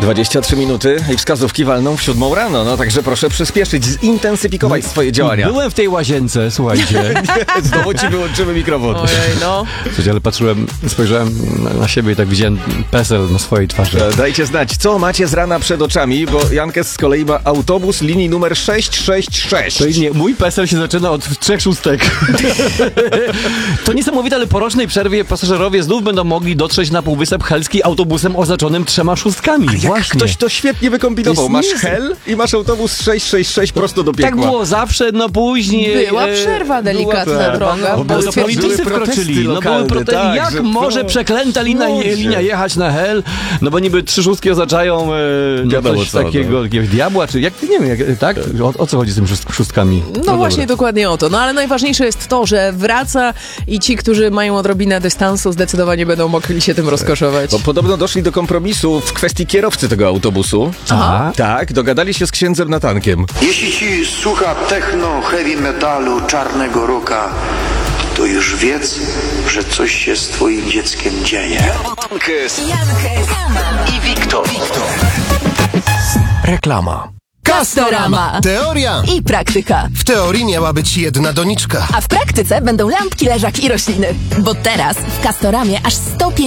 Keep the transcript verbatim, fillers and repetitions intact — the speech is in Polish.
dwadzieścia trzy minuty i wskazówki walną w siódmą rano, no także proszę przyspieszyć, zintensyfikować swoje działania. Byłem w tej łazience, słuchajcie. Znowu ci wyłączymy mikrofon. Ojej, no. Słuchajcie, ale patrzyłem, spojrzałem na siebie i tak widziałem PESEL na swojej twarzy. Dajcie znać, co macie z rana przed oczami, bo Jankes z kolei ma autobus linii numer sześć sześć sześć. To nie, mój PESEL się zaczyna od trzech szóstek. To niesamowite, ale po rocznej przerwie pasażerowie znów będą mogli dotrzeć na Półwysep Helski autobusem oznaczonym trzema szóstkami. Jak Właśnie. ktoś to świetnie wykombinował. To Masz jest nie- Hel i masz autobus sześć sześć sześć prosto do piekła. Tak było zawsze, no później... Była e, przerwa delikatna była- droga. no, bo były To stwierdzili- politycy były protesty wkroczyli, no lokalne, były protesty. tak, Jak że może to- przeklęta linia, ludzie. linia jechać na Hel? No bo niby trzy szóstki oznaczają e, no Wiadomo coś co, takiego, jakiegoś diabła, czy jak, nie wiem, jak, tak? O, o co chodzi z tymi szóst- szóstkami? No, właśnie dobra. dokładnie o to. No ale najważniejsze jest to, że wraca i ci, którzy mają odrobinę dystansu, zdecydowanie będą mogli się tym rozkoszować. Bo podobno doszli do kompromisu w kwestii kierowcy tego autobusu. Aha. Tak, dogadali się z księdzem Natankiem. Jeśli ci słucha techno, heavy metalu, czarnego rocka, to już wiedz, że coś się z twoim dzieckiem dzieje. Jankes i Wiktor. Reklama. Castorama Teoria. i praktyka. W teorii miała być jedna doniczka. A w praktyce będą lampki, leżak i rośliny. Bo teraz w Castoramie aż sto pięćdziesiąt